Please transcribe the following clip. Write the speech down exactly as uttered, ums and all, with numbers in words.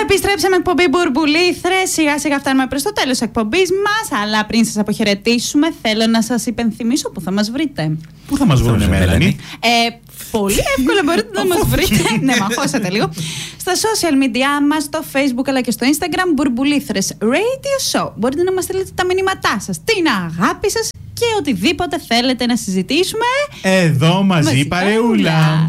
Επιστρέψαμε εκπομπή Μπουρμπουλήθρες. Σιγά σιγά φτάνουμε προς το τέλος εκπομπής μας. Αλλά πριν σας αποχαιρετήσουμε, θέλω να σας υπενθυμίσω που θα μας βρείτε. Πού θα μας βρουν, Μέλανη? Ε, πολύ εύκολα μπορείτε να μας βρείτε. Ναι, μαχώσατε λίγο. Στα social media μας, στο Facebook αλλά και στο Instagram, Μπουρμπουλήθρες Radio Show. Μπορείτε να μας στείλετε τα μηνύματά σας, την αγάπη σας και οτιδήποτε θέλετε να συζητήσουμε. Εδώ μαζί, μαζί παρεούλα.